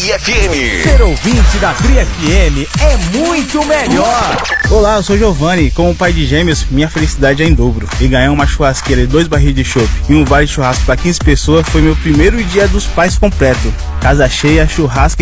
FM. Ser ouvinte da Tri FM é muito melhor. Olá, eu sou Giovanni. Como pai de gêmeos, minha felicidade é em dobro. E ganhar uma churrasqueira e 2 barris de chopp e um vale de churrasco para 15 pessoas foi meu primeiro dia dos pais completo. Casa cheia, churrasco